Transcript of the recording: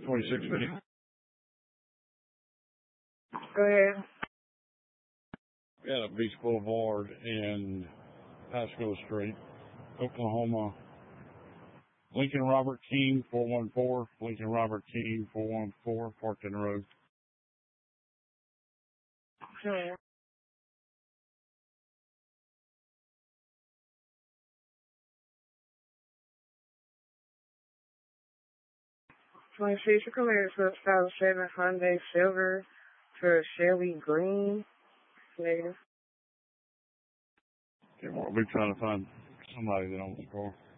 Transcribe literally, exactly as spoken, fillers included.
twenty-six video. Go ahead. We had a Beach Boulevard and Pasco Street, Oklahoma. Lincoln Robert King, four one four. Lincoln Robert King, four one four, parked in the road. Okay. twenty-six, come here, so two thousand seven Hyundai Silver for Shelly Green. Later. Okay, well, we're trying to find somebody that owns the car.